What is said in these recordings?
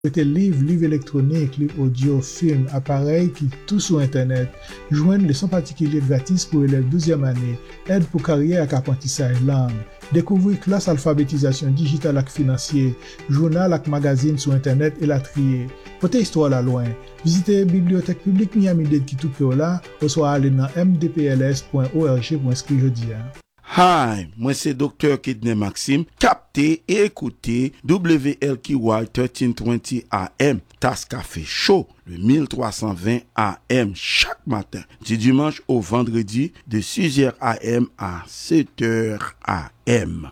C'était livre électronique, livre audio, film, appareil qui tout sur Internet. Joignent leçons particulières gratis pour élèves 12e année, aide pour carrière avec apprentissage langue. Découvrir classe alphabétisation digitale et financière, journal et magazine sur Internet et la trier. Côté histoire là loin. Visitez Bibliothèque publique Miami-Dade qui tout près là, ou soit aller dans mdpls.org pour inscrire jeudi. Hi, moi c'est Dr. Kidney Maxime. Captez et écoutez WLQY 1320 AM, Tasse Café Show, le 1320 AM chaque matin, du dimanche au vendredi, de 6h AM à 7h AM.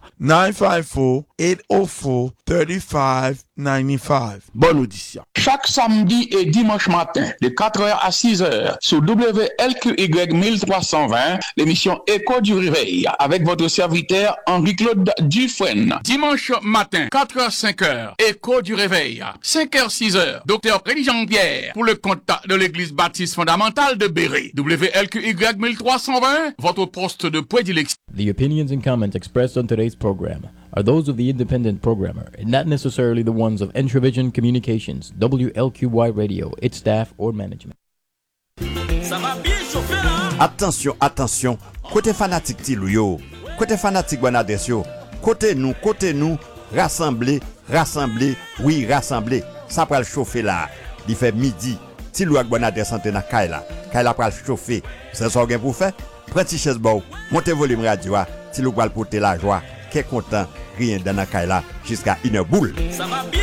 954-804-3595. Bonne audition. Chaque samedi et dimanche matin, de 4h à 6h, sur WLQY 1320, l'émission Écho du Réveil, avec votre serviteur Henri-Claude Dufresne. Dimanche matin, 4h-5h, Écho du Réveil. 5h-6h, Docteur Prédit Jean-Pierre, pour le contact de l'Église baptiste fondamentale de Béré. WLQY 1320, votre poste de prédilection. The opinions and comments expressed on today's program are those of the independent programmer and not necessarily the ones of Entravision Communications, WLQY Radio, its staff, or management. Attention, attention, côté fanatique Tilouyo, côté fanatique Bonadesio, côté nous, rassembler, oui, rassembler. Ça va le chauffer là. Il fait midi. Tilou ak Bonadès santé dans Kaila. Kaila va le chauffer. C'est ça qu'on pour faire. Prenez chaise bon, montez volume radio, Tilou va le porter la joie. Qu'est content, rien dans la Kaila jusqu'à une boule.